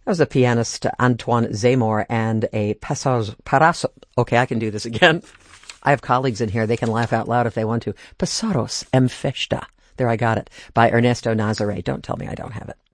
That was the pianist Antoine Zemmour and a Pasos. Okay, I can do this again. I have colleagues in here. They can laugh out loud if they want to. Pasaros em Festa. There, I got it. By Ernesto Nazare. Don't tell me I don't have it.